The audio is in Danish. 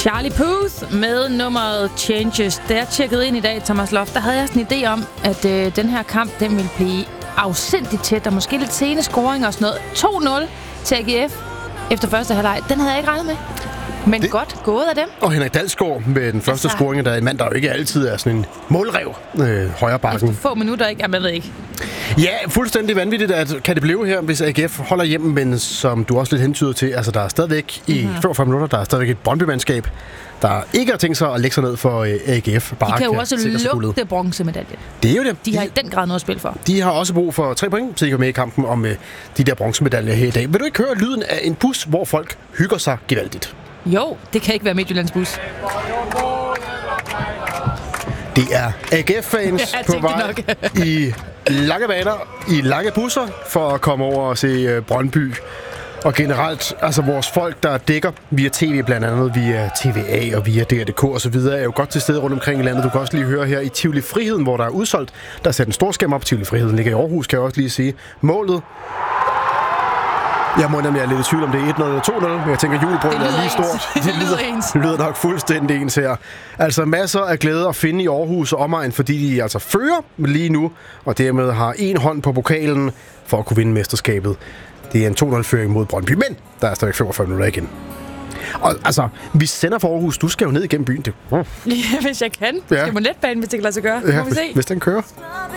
Charlie Puth med nummeret Changes. Da jeg tjekkede ind i dag, Thomas Loft, der havde jeg sådan en idé om, at den her kamp, den ville blive afsindigt tæt, og måske lidt sene scoring og sådan noget. 2-0 til AGF efter første halvleg. Den havde jeg ikke regnet med. Men det, godt gået af dem. Og Henrik Dalsgaard med den første scoring, der er en mand, der jo ikke altid er sådan en målrev højre bakken. Efter få minutter, ikke? Jamen, jeg ved ikke. Ja, fuldstændig vanvittigt, at kan det blive her, hvis AGF holder hjemme, men som du også lidt hentyder til, altså der er stadigvæk i 45 minutter, der er stadigvæk et Brøndby-mandskab, der ikke har tænkt sig at lægge sig ned for AGF. Bare de kan jo også lugte bronzemedalje. Det er jo det. De har i den grad noget at spille for. De har også brug for 3 point, så de kan med i kampen om de der bronzemedaljer her i dag. Vil du ikke høre lyden af en bus, hvor folk hygger sig gevaldigt? Jo, det kan ikke være Midtjyllands bus. Det er AGF-fans på vej i lange baner, i lange busser, for at komme over og se Brøndby. Og generelt, altså vores folk, der dækker via tv, blandt andet via TVA og via DR.dk og så videre, er jo godt til stede rundt omkring i landet. Du kan også lige høre her i Tivoli Friheden, hvor der er udsolgt. Der er sat en stor skærm op. Tivoli Friheden ligger i Aarhus, kan jeg også lige sige. Målet. Jeg må nemlig være lidt i tvivl om det er 1-0 eller 2-0, men jeg tænker, julebrødet er lige stort. Det lyder nok fuldstændig ens her. Altså masser af glæde at finde i Aarhus og omegn, fordi de altså fører lige nu, og dermed har en hånd på pokalen for at kunne vinde mesterskabet. Det er en 2-0-føring mod Brøndby, men der er stadig 45 minutter igen. Og altså, vi sender for Aarhus. Du skal jo ned igennem byen. Ja, hvis jeg kan. Ja. Skal på letbanen, hvis det kan lade sig gøre. Ja, hvis den kører.